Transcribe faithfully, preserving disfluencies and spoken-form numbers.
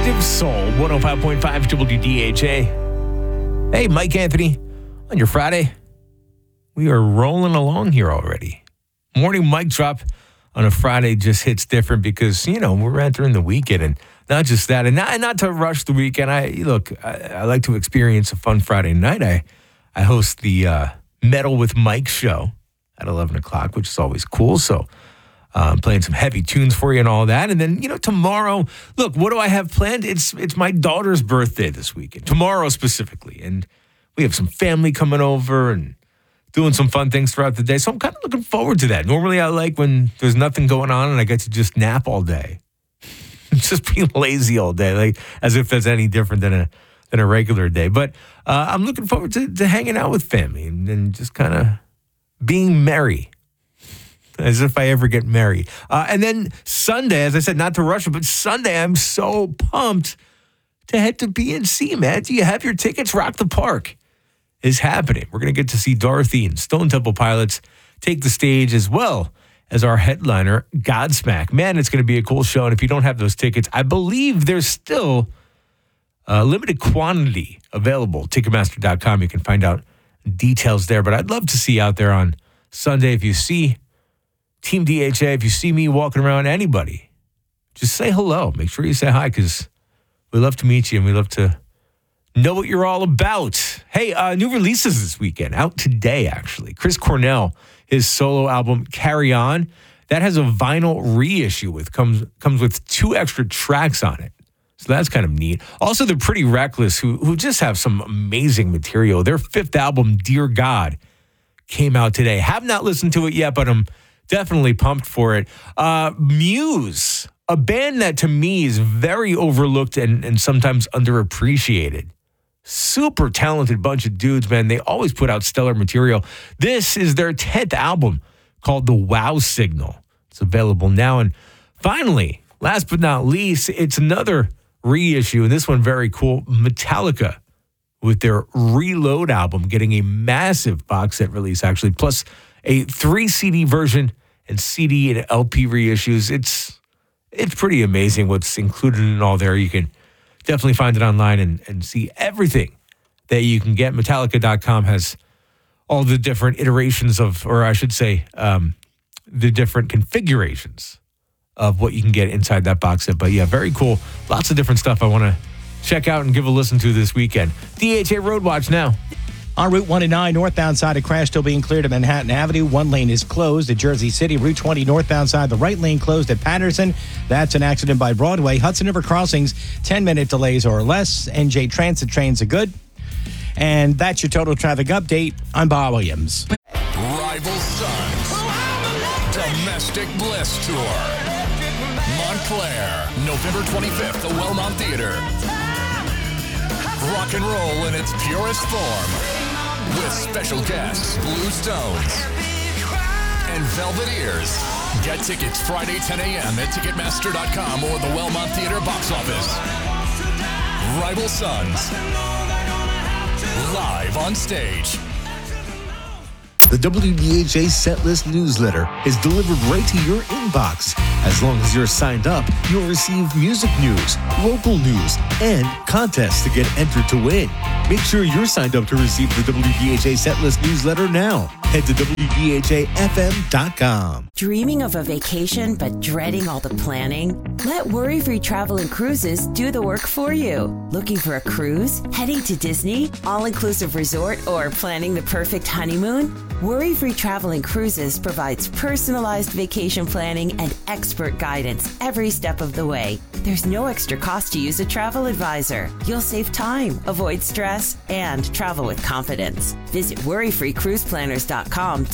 Active Soul, one oh five point five W D H A. Hey, Mike Anthony, on your Friday. We are rolling along here already. Morning mic drop on a Friday just hits different because, you know, we're entering the weekend, and not just that, and not, and not to rush the weekend. I look, I, I like to experience a fun Friday night. I, I host the uh, Metal with Mike show at eleven o'clock, which is always cool. So um, playing some heavy tunes for you and all that. And then, you know, tomorrow, look, what do I have planned? It's it's my daughter's birthday this weekend, tomorrow specifically. And we have some family coming over and doing some fun things throughout the day. So I'm kind of looking forward to that. Normally I like when there's nothing going on and I get to just nap all day. Just being lazy all day, like as if that's any different than a than a regular day. But uh, I'm looking forward to, to hanging out with family and, and just kind of being merry, as if I ever get married. Uh, and then Sunday, as I said, not to rush it, but Sunday, I'm so pumped to head to B N C, man. Do you have your tickets? Rock the Park is happening. We're going to get to see Dorothy and Stone Temple Pilots take the stage, as well as our headliner, Godsmack. Man, it's going to be a cool show. And if you don't have those tickets, I believe there's still a limited quantity available. Ticketmaster dot com. You can find out details there. But I'd love to see you out there on Sunday. If you see Team D H A, if you see me walking around, anybody, just say hello. Make sure you say hi, because we love to meet you and we love to know what you're all about. Hey, uh, new releases this weekend. Out today, actually. Chris Cornell, his solo album, Carry On. That has a vinyl reissue with, comes comes with two extra tracks on it. So that's kind of neat. Also, they're Pretty Reckless, who, who just have some amazing material. Their fifth album, Dear God, came out today. Have not listened to it yet, but I'm definitely pumped for it. Uh, Muse, a band that to me is very overlooked and, and sometimes underappreciated. Super talented bunch of dudes, man. They always put out stellar material. This is their tenth album called The Wow Signal. It's available now. And finally, last but not least, it's another reissue, and this one very cool. Metallica with their Reload album getting a massive box set release, actually, plus a three C D version and C D and L P reissues. It's it's pretty amazing what's included in all there. You can definitely find it online and, and see everything that you can get. Metallica dot com has all the different iterations of, or I should say, um, the different configurations of what you can get inside that box set. But yeah, very cool. Lots of different stuff I want to check out and give a listen to this weekend. D H A Road Watch now. On Route one and nine, northbound side, a crash still being cleared at Manhattan Avenue. One lane is closed at Jersey City. Route twenty, northbound side, the right lane closed at Patterson. That's an accident by Broadway. Hudson River crossings, ten-minute delays or less. N J Transit trains are good. And that's your total traffic update. I'm Bob Williams. Rival Sons Domestic Bliss Tour. Montclair, November twenty-fifth, the Wellmont Theater. Rock and roll in its purest form. With special guests, Blue Stones and Velvet-Ears. Get tickets Friday, ten a.m. at Ticketmaster dot com or the Wellmont Theater box office. Rival Sons. Live on stage. The W D H A Setlist newsletter is delivered right to your inbox. As long as you're signed up, you'll receive music news, local news, and contests to get entered to win. Make sure you're signed up to receive the W D H A Setlist newsletter now. Head to W D H A F M dot com. Dreaming of a vacation but dreading all the planning? Let Worry-Free Travel and Cruises do the work for you. Looking for a cruise? Heading to Disney? All-inclusive resort? Or planning the perfect honeymoon? Worry-Free Travel and Cruises provides personalized vacation planning and expert guidance every step of the way. There's no extra cost to use a travel advisor. You'll save time, avoid stress, and travel with confidence. Visit worry free cruise planners dot com